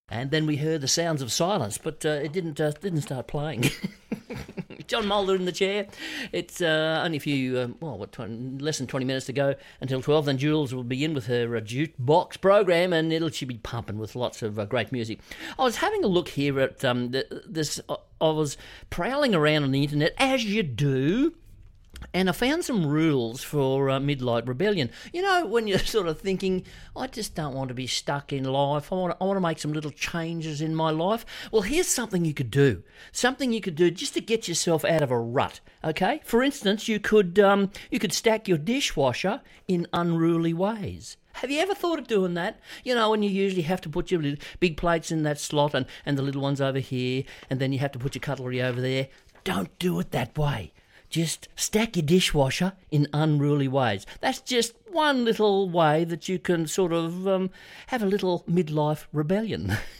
And then we heard the sounds of silence, but it didn't start playing. John Mulder in the chair. It's only a few, less than 20 minutes to go until 12. Then Jules will begin with her jukebox program, and she'll be pumping with lots of great music. I was having a look here at this. I was prowling around on the internet, as you do. And I found some rules for Midlight Rebellion. You know, when you're sort of thinking, I just don't want to be stuck in life. I want to make some little changes in my life. Well, here's something you could do. Something you could do just to get yourself out of a rut, okay? For instance, you could stack your dishwasher in unruly ways. Have you ever thought of doing that? You know, when you usually have to put your big plates in that slot and the little ones over here, and then you have to put your cutlery over there. Don't do it that way. Just stack your dishwasher in unruly ways. That's just one little way that you can sort of have a little midlife rebellion.